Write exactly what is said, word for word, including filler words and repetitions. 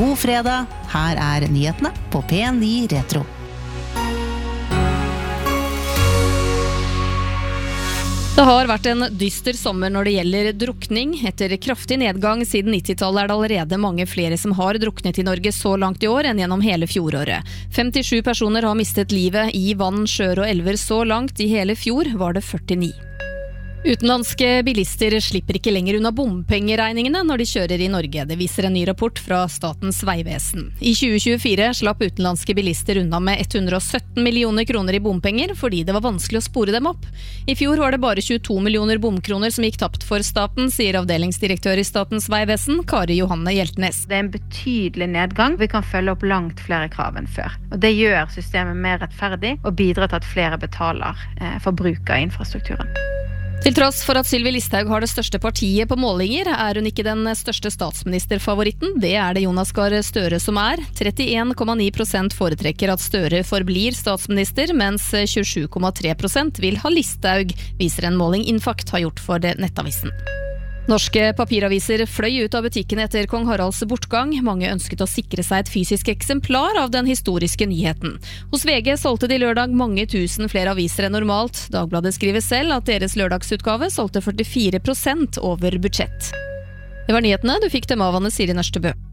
God fredag, her er nyhetene på P ni Retro. Det har vært en dyster sommer når det gjelder drukning. Etter kraftig nedgang siden nittitallet er det allerede mange flere som har druknet i Norge så langt i år enn gjennom hele fjoråret. femtisju personer har mistet livet i vann, sjøer og elver så langt. I hele fjor var det førtini. Utenlandske bilister slipper ikke lenger unna bompengeregningene når de kjører i Norge. Det viser en ny rapport fra Statens vegvesen. I tjue tjuefire slapp utenlandske bilister unna med hundre og sytten millioner kroner i bompenger fordi det var vanskelig å spore dem opp. I fjor var det bare tjueto millioner bomkroner som gikk tapt for staten, sier avdelingsdirektør i Statens vegvesen, Kari Johanne Hjeltnes. Det er en betydelig nedgang. Vi kan følge opp langt flere krav enn før. Og det gjør systemet mer rettferdig og bidrar til at flere betaler eh, for bruk av infrastrukturen. Til tross for at Sylvi Listhaug har det største partiet på målinger, er hun ikke den største statsministerfavoritten. Det er det Jonas Gahr Støre som er. trettien komma ni prosent foretrekker at Støre forblir statsminister, mens tjuesju komma tre prosent vil ha Listhaug, viser en måling Infakt har gjort for Nettavisen. Norske papiraviser fløy ut av butikkene etter kong Haralds bortgang. Mange ønsket å sikre seg et fysisk eksemplar av den historiske nyheten. Hos V G solgte de lørdag mange tusen flere aviser enn normalt. Dagbladet skriver selv at deres lørdagsutgave solgte førtifire prosent over budsjett. Det var nyhetene, du fikk dem av Anne Siri Nørstebø.